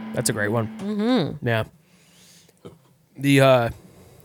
That's a great one. Mm-hmm. Yeah. The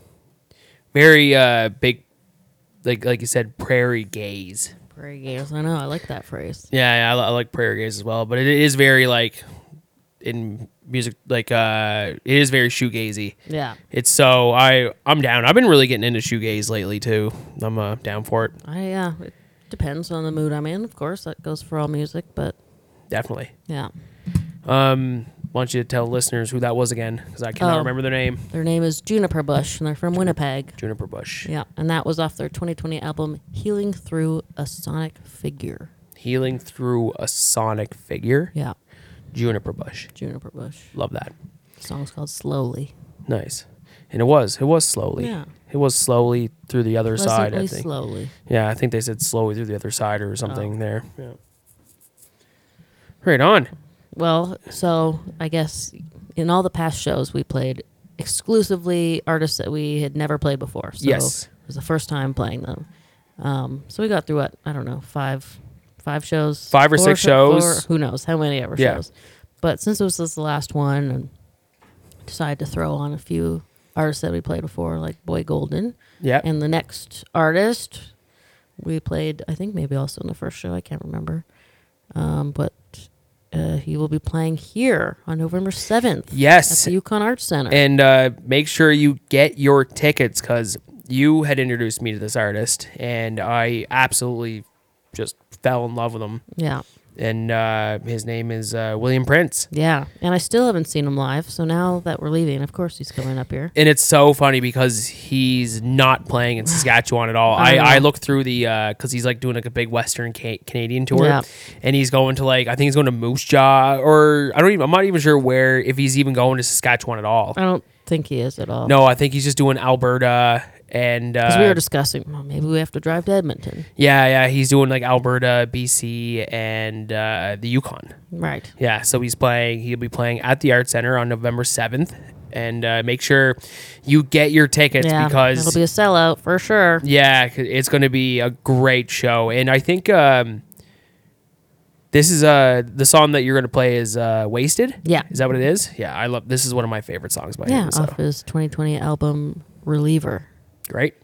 very big, like you said, prairie gaze. Prairie gaze. I know. I like that phrase. Yeah, I like prairie gaze as well. But it is very like in music, like it is very shoegazy. Yeah. It's so I'm down. I've been really getting into shoegaze lately too. I'm down for it. It depends on the mood I'm in. Of course, that goes for all music, but Definitely. yeah. Why don't you tell listeners who that was again? Because I cannot remember their name. Their name is Juniper Bush, and they're from Winnipeg. Juniper Bush. Yeah, and that was off their 2020 album, Healing Through a Sonic Figure. Healing Through a Sonic Figure. Yeah. Juniper Bush. Juniper Bush. Love that. The song's called Slowly. Nice. And it was slowly. Yeah. It was slowly through the other side, I Pleasantly think. slowly. Yeah, I think they said slowly through the other side or something there. Yeah. Right on. Well, so I guess in all the past shows we played exclusively artists that we had never played before. So Yes. it was the first time playing them. So we got through what, I don't know, five shows, 5 or 6 shows. who knows how many ever Yeah. shows. But since this was the last one, and decided to throw on a few artists that we played before, like Boy Golden. Yeah. And the next artist we played, I think maybe also in the first show, I can't remember. But he will be playing here on November 7th. Yes. At the Yukon Arts Center. And make sure you get your tickets because you had introduced me to this artist, and I absolutely just fell in love with him. Yeah. And his name is William Prince. Yeah. And I still haven't seen him live. So now that we're leaving, of course he's coming up here. And it's so funny because he's not playing in Saskatchewan at all. I looked through the, because he's like doing like a big Western Canadian tour. Yeah. And he's going to like, I think he's going to Moose Jaw, or I'm not even sure where, if he's even going to Saskatchewan at all. I don't think he is at all. No, I think he's just doing Alberta. And because we were discussing, well, maybe we have to drive to Edmonton. yeah, he's doing like Alberta, BC, and the Yukon. Right. Yeah, so he'll be playing at the Art Center on November 7th. And make sure you get your tickets because it'll be a sellout for sure. Yeah, it's going to be a great show. And I think this is the song that you're going to play is Wasted. Yeah. Is that what it is? Yeah, this is one of my favorite songs by him. Yeah, off his 2020 album, Reliever. Great.